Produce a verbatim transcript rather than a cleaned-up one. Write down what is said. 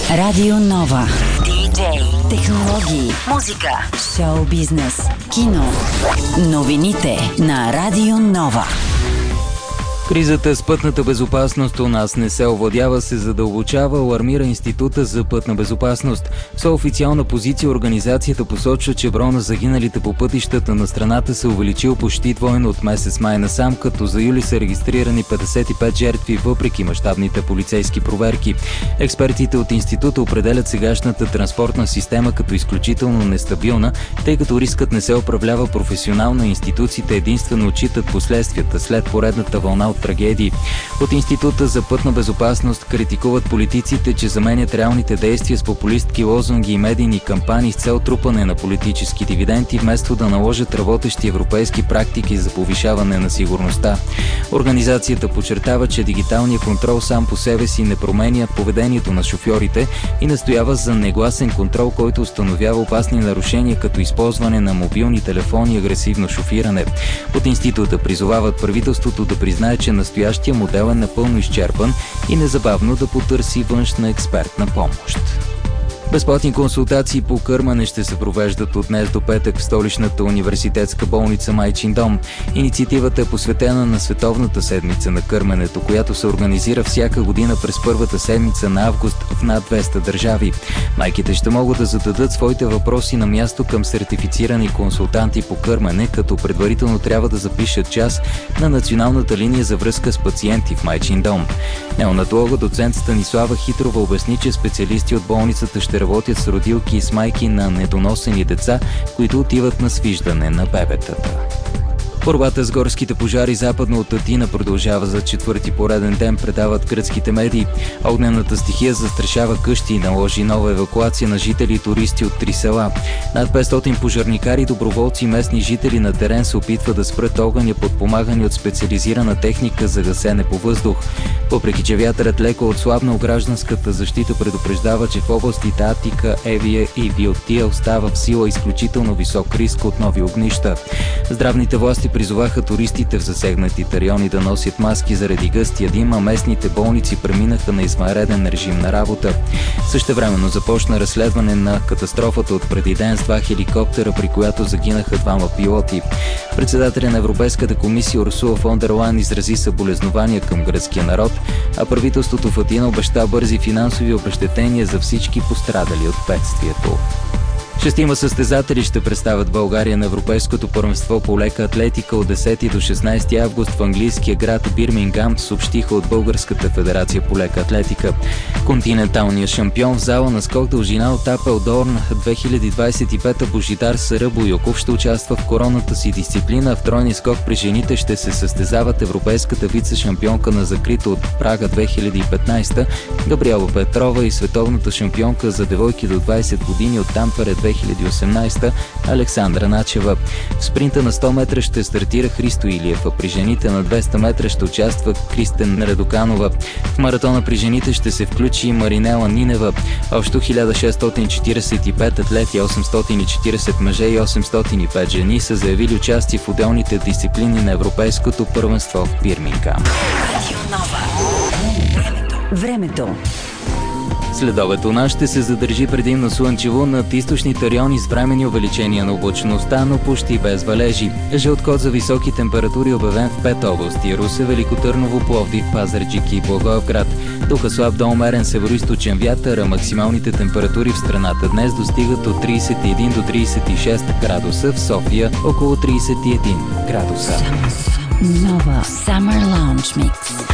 Радио Нова. Диджей, технологии, музика, шоу бизнес, кино. Новините на Радио Нова. Кризата с пътната безопасност у нас не се овладява, се задълбочава, алармира Института за пътна безопасност. С официална позиция организацията посочва, че броя на загиналите по пътищата на страната се увеличил почти двойно от месец май насам, като за юли са регистрирани петдесет и пет жертви, въпреки мащабните полицейски проверки. Експертите от Института определят сегашната транспортна система като изключително нестабилна, тъй като рискът не се управлява професионално, институциите единствено отчитат последствията след поредната вълна от трагедии. От Института за пътна безопасност критикуват политиците, че заменят реалните действия с популистки лозунги и медийни кампании с цел трупане на политически дивиденти, вместо да наложат работещи европейски практики за повишаване на сигурността. Организацията подчертава, че дигиталният контрол сам по себе си не променя поведението на шофьорите и настоява за негласен контрол, който установява опасни нарушения, като използване на мобилни телефони и агресивно шофиране. От Института призовават правителството да признае, че настоящия модел е напълно изчерпан и незабавно да потърси външна експертна помощ. Безплатни консултации по кърмане ще се провеждат от днес до петък в столичната университетска болница Майчин дом. Инициативата е посветена на Световната седмица на кърменето, която се организира всяка година през първата седмица на август в над двеста държави. Майките ще могат да зададат своите въпроси на място към сертифицирани консултанти по кърмене, като предварително трябва да запишат час на националната линия за връзка с пациенти в Майчин дом. Неонатолога доцент Станислава Хитрова обясни, че специалисти от болницата ще работят с родилки и с майки на недоносени деца, които отиват на свиждане на бебетата. Борбата с горските пожари западно от Атина продължава за четвърти пореден ден, предават гръцките медии. Огнената стихия застрашава къщи и наложи нова евакуация на жители и туристи от три села. Над петстотин пожарникари, доброволци и местни жители на терен се опитват да спрат огъня, подпомагани от специализирана техника за гасене по въздух. Въпреки че вятърът леко отслабнал, гражданската защита предупреждава, че в областите Атика, Евия и Виотия остава в сила изключително висок риск от нови огнища. Здравните власти призоваха туристите в засегнатите райони да носят маски заради гъстия дим, а местните болници преминаха на извънреден режим на работа. Същевременно започна разследване на катастрофата от преди ден с два хеликоптера, при която загинаха двама пилоти. Председателя на Европейската комисия Урсула фон дер Лайен изрази съболезнования към гръцкия народ, а правителството в Атина обеща бързи финансови обезщетения за всички пострадали от бедствието. Шестима състезатели ще представят България на Европейското първенство по лека атлетика от десети до шестнадесети август в английския град Бирмингам, съобщиха от Българската федерация по лека атлетика. Континенталният шампион в зала на скок дължина от Апелдорн две хиляди двадесет и пета Божидар Сара Боюков ще участва в коронната си дисциплина. В тройния скок при жените ще се състезават европейската вице-шампионка на закрито от Прага две хиляди и петнадесета Габриела Петрова и световната шампионка за девойки до двадесет години от Тампере две хиляди и осемнадесета Александра Начева. В спринта на сто метра ще стартира Христо Илиев, а при жените на двеста метра ще участва Кристен Редоканова. В маратона при жените ще се включи и Маринела Нинева. Общо хиляда шестстотин четиридесет и пет атлети, осемстотин и четиридесет мъже и осемстотин и пет жени са заявили участие в отделните дисциплини на Европейското първенство в Бирмингам. Времето. Следобед у нас ще се задържи предимно слънчево, над източните райони с временни увеличения на облачността, но почти без валежи. Жълт код за високи температури обявен в пет области: Русе, Велико Търново, Пловдив, Пазарджик и Благоевград. Духа слаб до умерен североизточен вятър, а максималните температури в страната днес достигат от тридесет и един до тридесет и шест градуса, в София около тридесет и един градуса. Нова Summer Lounge Mix.